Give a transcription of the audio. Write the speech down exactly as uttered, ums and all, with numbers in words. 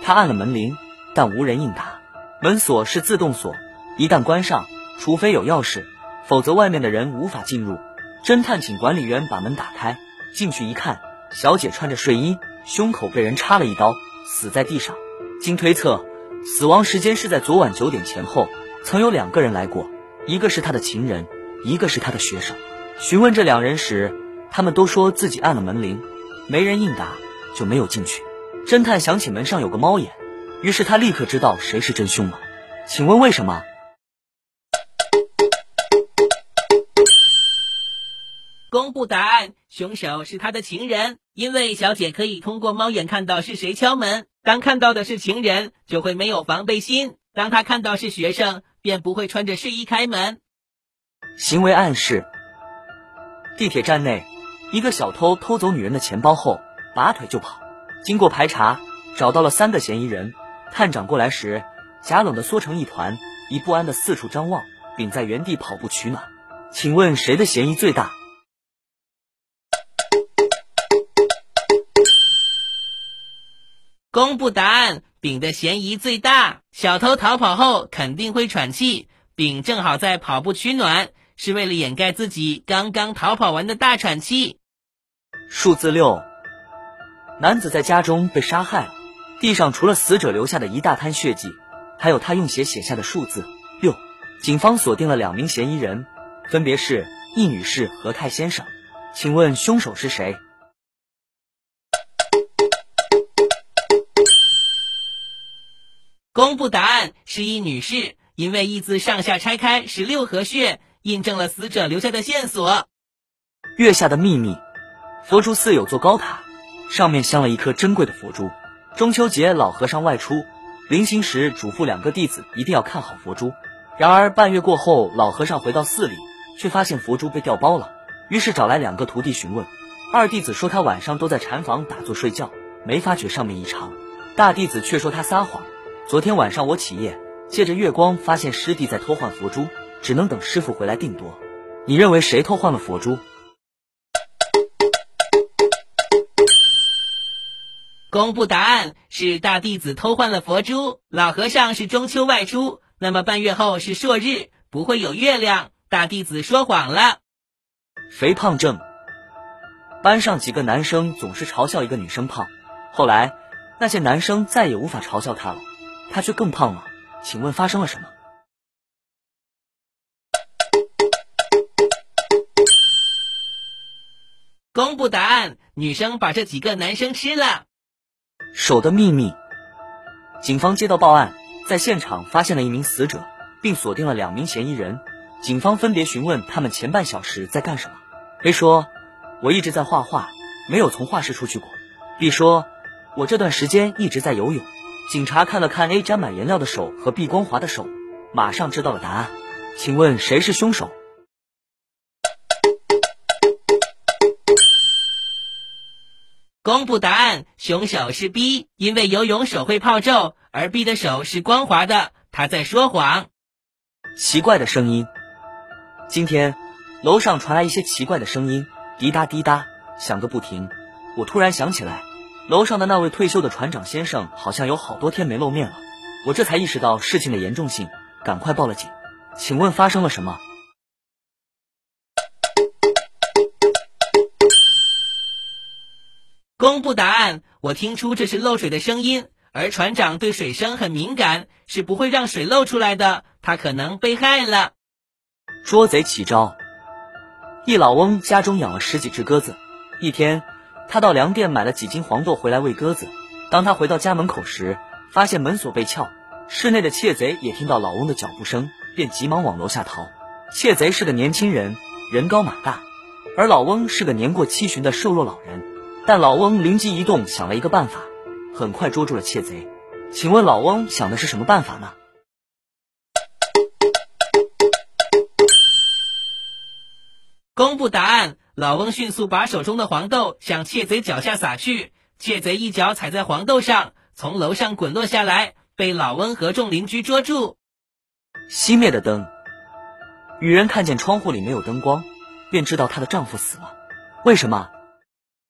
她按了门铃，但无人应答。门锁是自动锁，一旦关上，除非有钥匙，否则外面的人无法进入。侦探请管理员把门打开，进去一看，小姐穿着睡衣，胸口被人插了一刀，死在地上。经推测，死亡时间是在昨晚九点前后，曾有两个人来过，一个是她的情人，一个是她的学生。询问这两人时，他们都说自己按了门铃，没人应答，就没有进去。侦探想起门上有个猫眼，于是他立刻知道谁是真凶了。请问为什么？ 公布答案，凶手是他的情人，因为小姐可以通过猫眼看到是谁敲门，当看到的是情人，就会没有防备心，当他看到是学生，便不会穿着睡衣开门。 行为暗示。地铁站内，一个小偷偷走女人的钱包后，拔腿就跑。经过排查，找到了三个嫌疑人。探长过来时，假冷的缩成一团，一不安的四处张望，并在原地跑步取暖。请问谁的嫌疑最大？ 公布答案，丙的嫌疑最大。小偷逃跑后肯定会喘气，丙正好在跑步取暖，是为了掩盖自己刚刚逃跑完的大喘气。 数字六。男子在家中被杀害了，地上除了死者留下的一大滩血迹，还有他用血写下的数字六。警方锁定了两名嫌疑人，分别是易女士和泰先生。请问凶手是谁？ 公布答案，是易女士，因为易字上下拆开是六合穴，印证了死者留下的线索。 月下的秘密。佛珠寺有座高塔，上面镶了一颗珍贵的佛珠。中秋节老和尚外出，临行时嘱咐两个弟子一定要看好佛珠。然而半月过后，老和尚回到寺里，却发现佛珠被调包了，于是找来两个徒弟询问。二弟子说他晚上都在禅房打坐睡觉，没发觉上面异常。大弟子却说他撒谎，昨天晚上我起夜，借着月光发现师弟在偷换佛珠，只能等师傅回来定夺。你认为谁偷换了佛珠？ 公布答案，是大弟子偷换了佛珠。老和尚是中秋外出，那么半月后是朔日，不会有月亮，大弟子说谎了。 肥胖症。班上几个男生总是嘲笑一个女生胖，后来那些男生再也无法嘲笑她了，她却更胖了。请问发生了什么？ 公布答案，女生把这几个男生吃了。 手的秘密。警方接到报案，在现场发现了一名死者，并锁定了两名嫌疑人。警方分别询问他们前半小时在干什么。A 说，我一直在画画，没有从画室出去过。 B 说，我这段时间一直在游泳。警察看了看 A 沾满颜料的手和 B 光滑的手，马上知道了答案。请问谁是凶手？ 公布答案，凶手是 B， 因为游泳手会泡皱，而 B 的手是光滑的，他在说谎。 奇怪的声音。今天楼上传来一些奇怪的声音，滴答滴答响个不停。我突然想起来，楼上的那位退休的船长先生好像有好多天没露面了。我这才意识到事情的严重性，赶快报了警。请问发生了什么？ 公布答案，我听出这是漏水的声音，而船长对水声很敏感，是不会让水漏出来的，他可能被害了。 捉贼起招。一老翁家中养了十几只鸽子，一天他到粮店买了几斤黄豆回来喂鸽子。当他回到家门口时，发现门锁被撬，室内的窃贼也听到老翁的脚步声，便急忙往楼下逃。窃贼是个年轻人，人高马大，而老翁是个年过七旬的瘦弱老人。但老翁灵机一动，想了一个办法，很快捉住了窃贼。请问老翁想的是什么办法呢？ 公布答案，老翁迅速把手中的黄豆向窃贼脚下撒去，窃贼一脚踩在黄豆上，从楼上滚落下来，被老翁和众邻居捉住。 熄灭的灯。女人看见窗户里没有灯光，便知道她的丈夫死了。为什么？